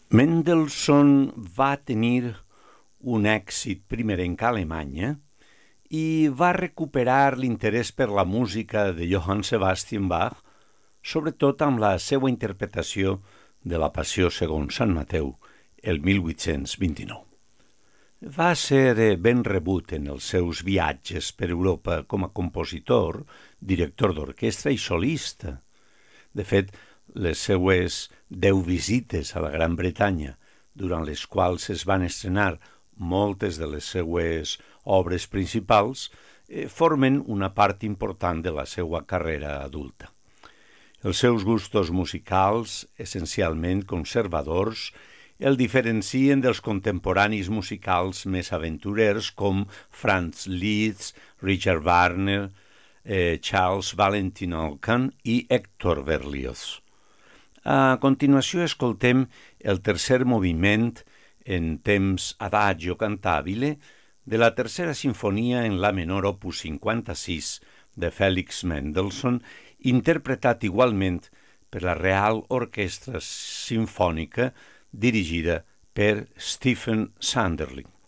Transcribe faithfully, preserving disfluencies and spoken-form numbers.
Mendelssohn va tenir un èxit primerenc a Alemanya i va recuperar l'interès per la música de Johann Sebastian Bach, sobretot amb la seva interpretació de la Passió segons Sant Mateu, el mil vuit-cents vint-i-nou. Va ser ben rebut en els seus viatges per Europa com a compositor, director d'orquestra i solista. De fet, les seues deu visites a la Gran Bretanya, durant les quals es van estrenar moltes de les seues obres principals, eh, formen una part important de la seva carrera adulta. Els seus gustos musicals, essencialment conservadors, el diferencien dels contemporanis musicals més aventurers com Franz Liszt, Richard Wagner, eh, Charles Valentin Alkan i Hector Berlioz. A continuació escoltem el tercer moviment en temps adagio cantabile de la tercera sinfonia en la menor opus cinquanta-sis de Félix Mendelssohn, interpretat igualment per la Real Orquestra Simfònica dirigida per Stephen Sunderling.